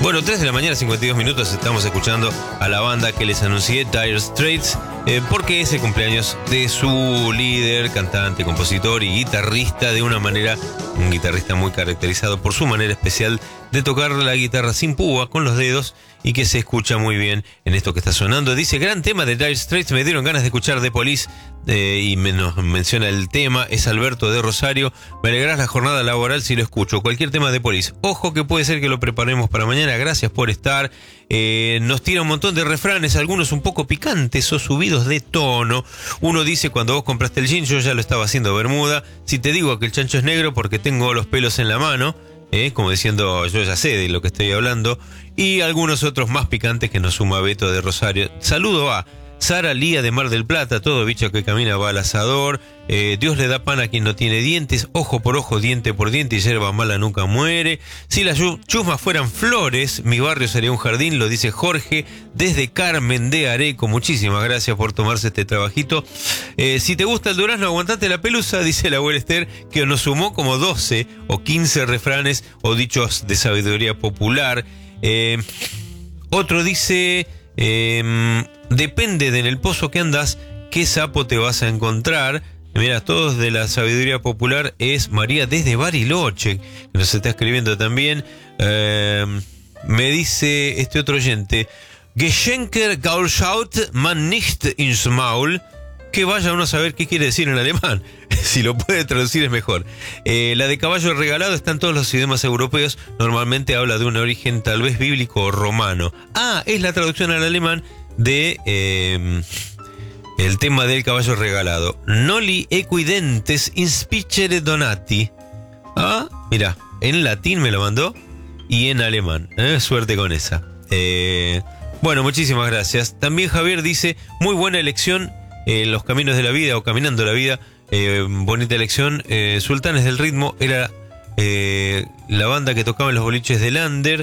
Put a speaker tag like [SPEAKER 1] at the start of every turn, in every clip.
[SPEAKER 1] Bueno, 3 de la mañana, 52 minutos, estamos escuchando a la banda que les anuncié, Dire Straits, porque es el cumpleaños de su líder, cantante, compositor y guitarrista, de una manera, un guitarrista muy caracterizado por su manera especial de tocar la guitarra sin púa, con los dedos, y que se escucha muy bien en esto que está sonando. Dice, gran tema de Dire Straits, me dieron ganas de escuchar The Police, y nos menciona el tema, es Alberto de Rosario, me alegrás la jornada laboral si lo escucho, cualquier tema de Police. Ojo que puede ser que lo preparemos para mañana, gracias por estar. Nos tira un montón de refranes, algunos un poco picantes o subidos de tono. Uno dice, cuando vos compraste el jean, yo ya lo estaba haciendo Bermuda, si te digo que el chancho es negro porque tengo los pelos en la mano, como diciendo, yo ya sé de lo que estoy hablando. Y algunos otros más picantes que nos suma Beto de Rosario. Saludo a Sara Lía de Mar del Plata, todo bicho que camina va al asador. Dios le da pan a quien no tiene dientes, ojo por ojo, diente por diente, y yerba mala nunca muere. Si las chusmas fueran flores, mi barrio sería un jardín, lo dice Jorge desde Carmen de Areco. Muchísimas gracias por tomarse este trabajito. Si te gusta el durazno, aguantate la pelusa, dice la abuela Esther, que nos sumó como 12 o 15 refranes o dichos de sabiduría popular. Otro dice, depende de en el pozo que andas, qué sapo te vas a encontrar. Mira, todos de la sabiduría popular. Es María desde Bariloche, que nos está escribiendo también. Me dice este otro oyente, Geschenker Gaulschaut man nicht ins Maul. Que vaya uno a saber qué quiere decir en alemán. Si lo puede traducir es mejor. La de caballo regalado está en todos los idiomas europeos. Normalmente habla de un origen tal vez bíblico o romano. Es la traducción al alemán de el tema del caballo regalado. Noli equidentes inspicere donati. Mira, en latín me lo mandó y en alemán. Suerte con esa. Bueno, muchísimas gracias. También Javier dice, muy buena elección. Los caminos de la vida o caminando la vida, bonita elección. Sultanes del Ritmo era la banda que tocaba en los boliches de Lander.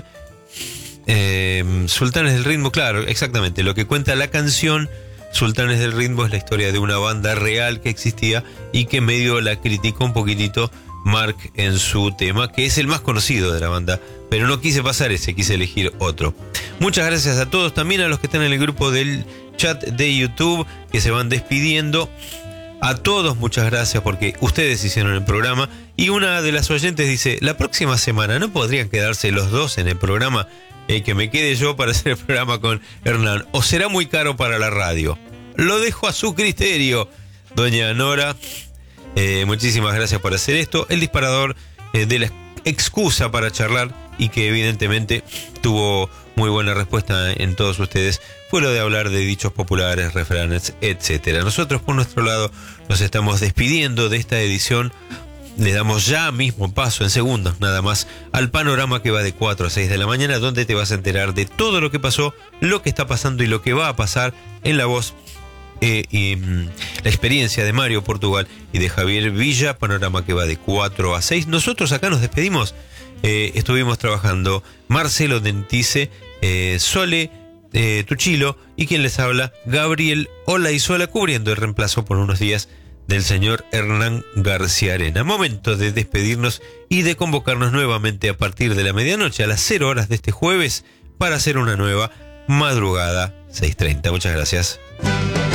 [SPEAKER 1] Sultanes del Ritmo, claro, exactamente, lo que cuenta la canción Sultanes del Ritmo es la historia de una banda real que existía y que medio la criticó un poquitito Mark en su tema, que es el más conocido de la banda, pero no quise pasar ese, quise elegir otro. Muchas gracias a todos, también a los que están en el grupo del chat de YouTube, que se van despidiendo. A todos muchas gracias porque ustedes hicieron el programa. Y una de las oyentes dice, la próxima semana no podrían quedarse los dos en el programa, que me quede yo para hacer el programa con Hernán, o será muy caro para la radio. Lo dejo a su criterio, doña Nora. Muchísimas gracias por hacer esto. El disparador de la excusa para charlar, y que evidentemente tuvo muy buena respuesta en todos ustedes, fue lo de hablar de dichos populares, refranes, etcétera. Nosotros por nuestro lado nos estamos despidiendo de esta edición. Le damos ya mismo paso, en segundos nada más, al panorama que va de 4 a 6 de la mañana, donde te vas a enterar de todo lo que pasó, lo que está pasando y lo que va a pasar en la voz y la experiencia de Mario Portugal y de Javier Villa. Panorama que va de 4 a 6. Nosotros acá nos despedimos. Estuvimos trabajando Marcelo Dentice, Sole Tuchilo y quien les habla, Gabriel Olaizola, cubriendo el reemplazo por unos días del señor Hernán García Arena. Momento de despedirnos y de convocarnos nuevamente a partir de la medianoche, a las 0 horas de este jueves, para hacer una nueva madrugada 6:30. Muchas gracias.